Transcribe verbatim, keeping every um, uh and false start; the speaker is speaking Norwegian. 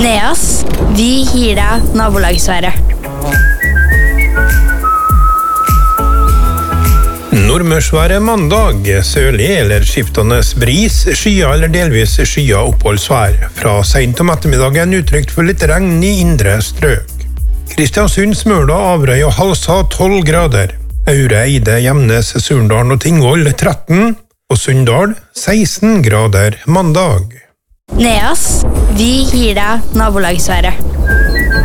Neas, vi gir deg nabolagsværet. Nordmørsværet mandag, sørlig eller skiftende bris, skya eller delvis skya oppholdsvær. Fra sent om ettermiddagen utrykt for litt regn i indre strøk. Kristiansund, Smøla, Averøy og Halsa tolv grader. Aure, Eide, Gjemnes, Surndalen og Tingvoll tretten, og Sunndal seksten grader mandag. Neas, vi gir deg nabolagsværet.